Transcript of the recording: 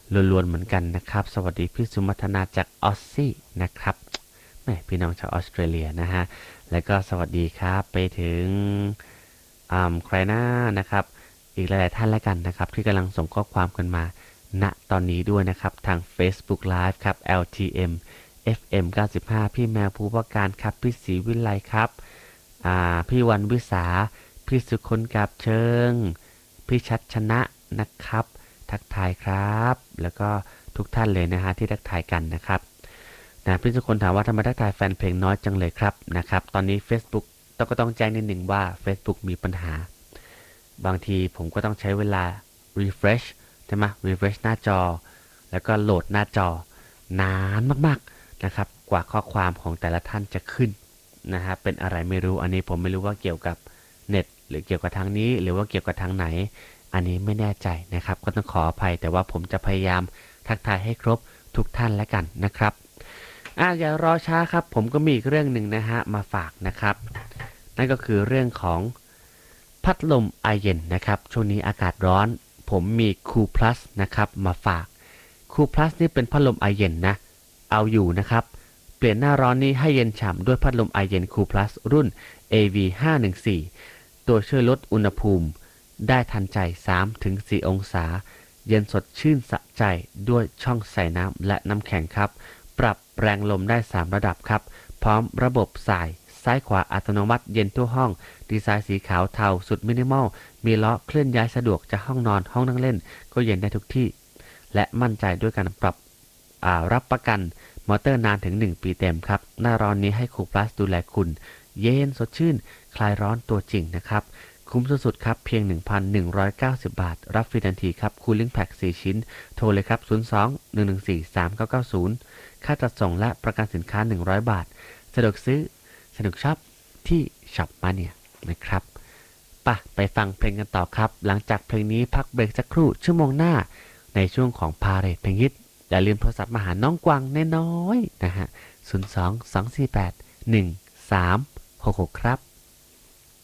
ล้วนๆเหมือนกันนะครับสวัสดีพี่สุมัทนาจากออสซี่นะครับแม่พี่น้องชาวออสเตรเลียนะฮะแล้วก็สวัสดีครับไปถึงใครหน้านะครับอีกหลายๆท่านแล้วกันนะครับที่กำลังส่งข้อความกันมาณตอนนี้ด้วยนะครับทาง Facebook Live ครับ LTM FM 95พี่แมวภูวการครับพี่ศรีวิไลครับพี่วันวิสาพี่สุคนกับเชิงพี่ชัดชนะนะครับทักทายครับแล้วก็ทุกท่านเลยนะฮะที่ทักทายกันนะครับนะพี่สุคนถามว่าทำไมทักทายแฟนเพลงน้อยจังเลยครับนะครับตอนนี้ Facebook ก็ต้องแจ้งนิดหนึ่งว่า Facebook มีปัญหาบางทีผมก็ต้องใช้เวลา refresh ใช่ไหม refresh หน้าจอแล้วก็โหลดหน้าจอนานมากๆนะครับกว่าข้อความของแต่ละท่านจะขึ้นนะฮะเป็นอะไรไม่รู้อันนี้ผมไม่รู้ว่าเกี่ยวกับเน็ตหรือเกี่ยวกับทางนี้หรือว่าเกี่ยวกับทางไหนอันนี้ไม่แน่ใจนะครับก็ต้องขออภัยแต่ว่าผมจะพยายามทักทายให้ครบทุกท่านแล้วกันนะครับอย่ารอช้าครับผมก็มีอีกเรื่องหนึ่งนะฮะมาฝากนะครับนั่นก็คือเรื่องของพัดลมไอเย็นนะครับช่วงนี้อากาศร้อนผมมีคูลพลัสนะครับมาฝากคูลพลัสนี่เป็นพัดลมไอเย็นนะเอาอยู่นะครับเปลี่ยนหน้าร้อนนี้ให้เย็นฉ่ำด้วยพัดลมไอเย็นคูลพลัสรุ่น AV514 ตัวช่วยลดอุณหภูมิได้ทันใจ 3-4 องศาเย็นสดชื่นสะใจด้วยช่องใส่น้ำและน้ำแข็งครับปรับแรงลมได้3ระดับครับพร้อมระบบสายซ้ายขวาอัตโนมัติเย็นทั่วห้องดีไซน์สีขาวเทาสุดมินิมอลมีล้อเคลื่อนย้ายสะดวกจากห้องนอนห้องนั่งเล่นก็เย็นได้ทุกที่และมั่นใจด้วยการปรับรับประกันมอเตอร์นานถึง1 ปีเต็มครับหน้าร้อนนี้ให้คูลพลัสดูแลคุณเย็นสดชื่นคลายร้อนตัวจริงนะครับคุ้มสุดๆครับเพียง 1,190 บาทรับฟรีทันทีครับคูลิ่งแพ็ก4 ชิ้นโทรเลยครับ02-114-3990ค่าจัดส่งและประกันสินค้า100 บาทสะดวกซื้อสนุกช็อปที่ช็อปมาเนี่ยนะครับไปฟังเพลงกันต่อครับหลังจากเพลงนี้พักเบรกสักครู่ชั่วโมงหน้าในช่วงของพาเรทเพลงฮิตอย่าลืมโทรศัพท์มาหาน้องกวางน้อยๆนะฮะ02-248-1366ครับ